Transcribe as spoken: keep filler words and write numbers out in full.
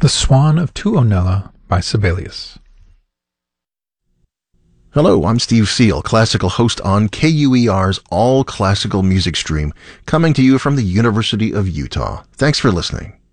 The Swan of Tuonela by Sibelius. Hello, I'm Steve Seal, classical host on K U E R's All Classical Music Stream, coming to you from the University of Utah. Thanks for listening.